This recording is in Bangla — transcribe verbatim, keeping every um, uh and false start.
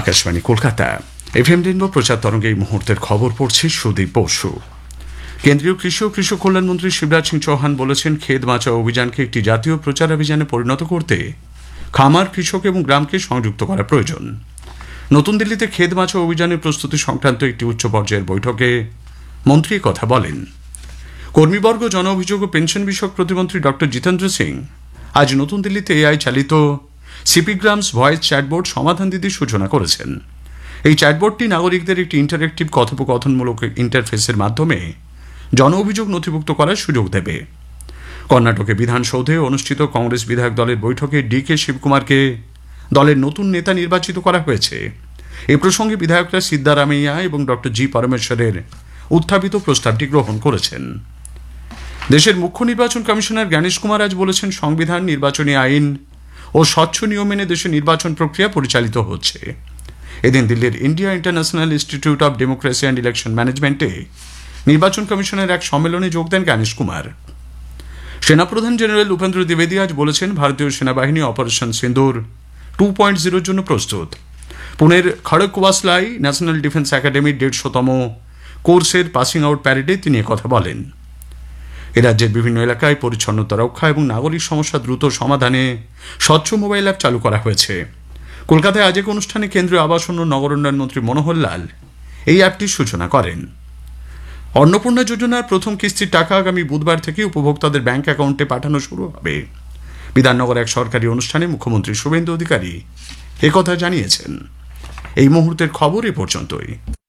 আকাশবাণী কলকাতা এফএম রেনবো প্রচার তরঙ্গে এই মুহূর্তের খবর পড়ছে সুদীপ বসু। কেন্দ্রীয় কৃষি ও কৃষক কল্যাণমন্ত্রী শিবরাজ সিং চৌহান বলেছেন, খেত বাঁচাও অভিযানকে একটি জাতীয় প্রচার অভিযানে পরিণত করতে খামার, কৃষক এবং গ্রামকে সংযুক্ত করা প্রয়োজন। নতুন দিল্লিতে খেত বাঁচাও অভিযানের প্রস্তুতি সংক্রান্ত একটি উচ্চ পর্যায়ের বৈঠকে মন্ত্রী কথা বলেন। কর্মীবর্গ, জন অভিযোগ ও পেনশন বিষয়ক প্রতিমন্ত্রী ডক্টর জিতেন্দ্র সিং আজ নতুন দিল্লিতে এআই চালিত সিপিগ্রামস ভয়েস চ্যাটবোর্ড সমাধান দিদির সূচনা করেছেন। এই চ্যাটবোর্ডটি নাগরিকদের একটি ইন্টারেক্টিভ কথোপকথনমূলক ইন্টারফেসের মাধ্যমে জন অভিযোগ নথিভুক্ত করার সুযোগ দেবে। কর্ণাটকে বিধানসৌধে অনুষ্ঠিত কংগ্রেস বিধায়ক দলের বৈঠকে ডি কে শিবকুমারকে দলের নতুন নেতা নির্বাচিত করা হয়েছে। এ প্রসঙ্গে বিধায়করা সিদ্দারামাইয়া এবং ডক্টর জি পরমেশ্বরের উত্থাপিত প্রস্তাবটি গ্রহণ করেছেন। দেশের মুখ্য নির্বাচন কমিশনার জ্ঞানেশ কুমার আজ বলেছেন, সংবিধান, নির্বাচনী আইন ও স্বচ্ছ নিয়ম মেনে দেশে নির্বাচন প্রক্রিয়া পরিচালিত হচ্ছে। এদিন দিল্লির India international institute of democracy and election ম্যানেজমেন্টে নির্বাচন কমিশনের এক সম্মেলনে যোগ দেন জ্ঞানেশ কুমার। সেনাপ্রধান জেনারেল উপেন্দ্র দ্বিবেদী আজ বলেছেন, ভারতীয় সেনাবাহিনী অপারেশন সিন্দুর টু পয়েন্ট জিরোর জন্য প্রস্তুত। পুনের খড়গওয়াসলাই ন্যাশনাল ডিফেন্স একাডেমির দেড়শোতম কোর্সের পাসিং আউট প্যারেডে তিনি কথা বলেন। এ রাজ্যের বিভিন্ন এলাকায় পরিচ্ছন্নতা রক্ষা এবং নাগরিক সমস্যা দ্রুত সমাধানে স্বচ্ছ মোবাইল অ্যাপ চালু করা হয়েছে। কলকাতায় আজ এক অনুষ্ঠানে কেন্দ্রীয় আবাসন ও নগর উন্নয়ন মন্ত্রী মনোহর লাল এই অ্যাপটির সূচনা করেন। অন্নপূর্ণা যোজনার প্রথম কিস্তির টাকা আগামী বুধবার থেকে উপভোক্তাদের ব্যাংক অ্যাকাউন্টে পাঠানো শুরু হবে। বিধাননগর এক সরকারি অনুষ্ঠানে মুখ্যমন্ত্রী শুভেন্দু অধিকারী একথা জানিয়েছেন। এই মুহূর্তের খবর এ পর্যন্তই।